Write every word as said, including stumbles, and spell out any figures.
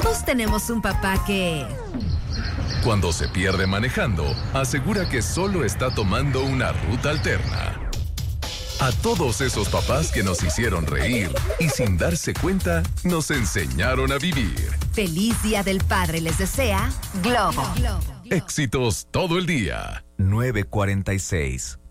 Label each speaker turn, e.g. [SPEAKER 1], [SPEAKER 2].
[SPEAKER 1] Todos tenemos un papá que...
[SPEAKER 2] Cuando se pierde manejando, asegura que solo está tomando una ruta alterna. A todos esos papás que nos hicieron reír y sin darse cuenta, nos enseñaron a vivir.
[SPEAKER 1] Feliz Día del Padre les desea Globo.
[SPEAKER 2] Éxitos todo el día.
[SPEAKER 3] nueve cuarenta y seis.